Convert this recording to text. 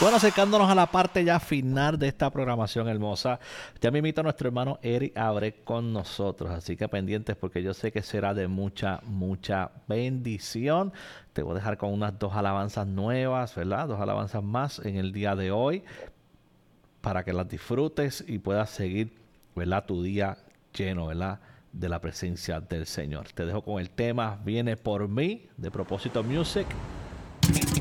Bueno, acercándonos a la parte ya final de esta programación hermosa, ya me invita a nuestro hermano Eric Abre con nosotros, así que pendientes porque yo sé que será de mucha, mucha bendición. Te voy a dejar con unas dos alabanzas nuevas, ¿verdad? Dos alabanzas más en el día de hoy para que las disfrutes y puedas seguir, ¿verdad? Tu día lleno, ¿verdad? De la presencia del Señor. Te dejo con el tema Viene por mí de Propósito Music.